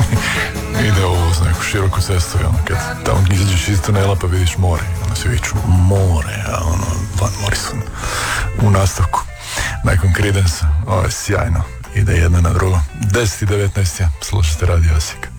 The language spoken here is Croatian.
ide uz neku široku cestu i ono, kad tamo izađeš iz tunela pa vidiš more, ono se viču more, a ono Van Morrison u nastavku nakon Creedence, ovo je sjajno, ide jedna na drugo. 10:19, slušajte Radio Osijek.